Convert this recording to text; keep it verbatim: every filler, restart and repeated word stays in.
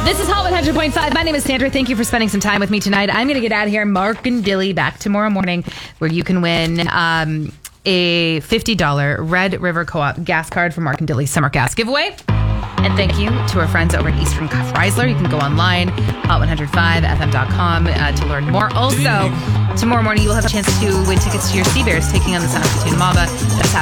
This is Hot one hundred point five. My name is Sandra. Thank you for spending some time with me tonight. I'm going to get out of here. Mark and Dilly back tomorrow morning, where you can win um, a fifty dollars Red River Co-op gas card for Mark and Dilly's summer gas giveaway. And thank you to our friends over at Eastern Chrysler. You can go online, hot one oh five f m dot com, uh, to learn more. Also, tomorrow morning, you will have a chance to win tickets to your Sea Bears taking on the Saskatoon Mamba. That's